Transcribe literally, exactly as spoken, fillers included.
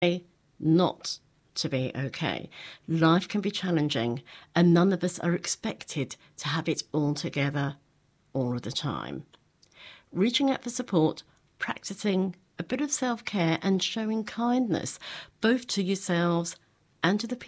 not to be okay. Life can be challenging, and none of us are expected to have it all together all of the time. Reaching out for support, practicing a bit of self-care and showing kindness both to yourselves and to the people